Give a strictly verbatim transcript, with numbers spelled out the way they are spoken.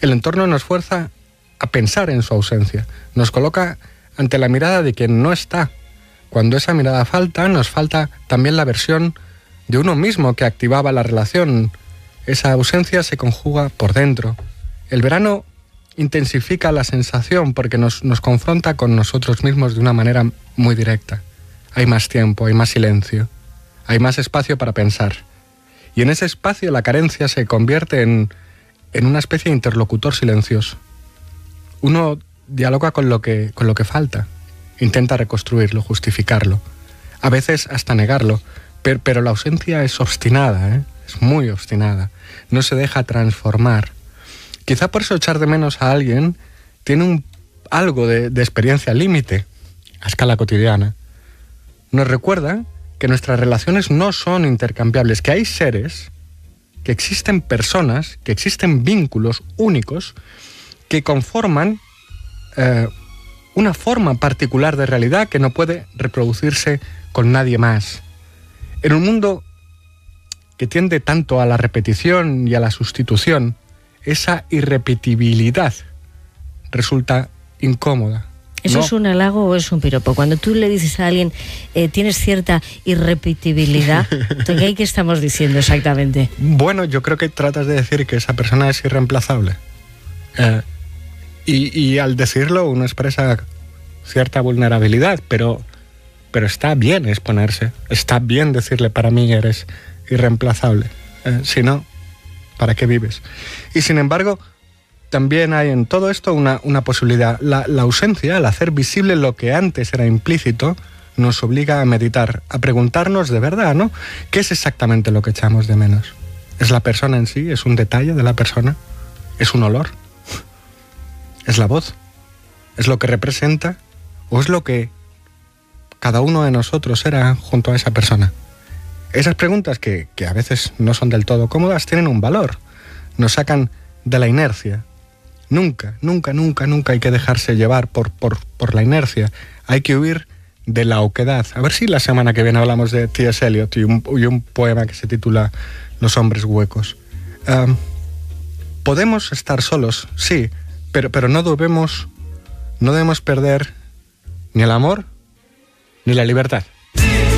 El entorno nos fuerza a pensar en su ausencia, nos coloca ante la mirada de quien no está. Cuando esa mirada falta, nos falta también la versión de uno mismo que activaba la relación. Esa ausencia se conjuga por dentro. El verano intensifica la sensación porque nos, nos confronta con nosotros mismos de una manera muy directa. Hay más tiempo, hay más silencio, hay más espacio para pensar. Y en ese espacio la carencia se convierte en, en una especie de interlocutor silencioso. Uno dialoga con lo que, con lo que falta, intenta reconstruirlo, justificarlo, a veces hasta negarlo, pero, pero la ausencia es obstinada, ¿eh? Es muy obstinada, no se deja transformar. Quizá por eso echar de menos a alguien tiene un, algo de, de experiencia límite a escala cotidiana. Nos recuerda que nuestras relaciones no son intercambiables, que hay seres, que existen personas, que existen vínculos únicos que conforman eh, una forma particular de realidad que no puede reproducirse con nadie más. En un mundo que tiende tanto a la repetición y a la sustitución, esa irrepetibilidad resulta incómoda. ¿Eso ¿no? es un halago o es un piropo? Cuando tú le dices a alguien, eh, tienes cierta irrepetibilidad, ¿qué estamos diciendo exactamente? Bueno, yo creo que tratas de decir que esa persona es irreemplazable. Eh, y, y al decirlo uno expresa cierta vulnerabilidad, pero, pero está bien exponerse. Está bien decirle, para mí eres irreemplazable. Eh, si no, ¿para qué vives? Y sin embargo, también hay en todo esto una, una posibilidad. La, la ausencia, al hacer visible lo que antes era implícito, nos obliga a meditar, a preguntarnos de verdad, ¿no? ¿Qué es exactamente lo que echamos de menos? ¿Es la persona en sí? ¿Es un detalle de la persona? ¿Es un olor? ¿Es la voz? ¿Es lo que representa? ¿O es lo que cada uno de nosotros era junto a esa persona? Esas preguntas que, que a veces no son del todo cómodas tienen un valor. Nos sacan de la inercia. Nunca, nunca, nunca, nunca hay que dejarse llevar por, por, por la inercia. Hay que huir de la oquedad. A ver si la semana que viene hablamos de T S Eliot y un, y un poema que se titula Los hombres huecos. Um, podemos estar solos, sí, pero, pero no debemos, no debemos perder ni el amor ni la libertad.